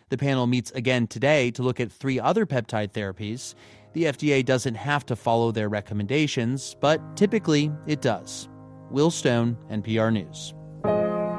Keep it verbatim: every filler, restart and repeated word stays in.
The panel meets again today to look at three other peptide therapies. The F D A doesn't have to follow their recommendations, but typically it does. Will Stone, N P R News.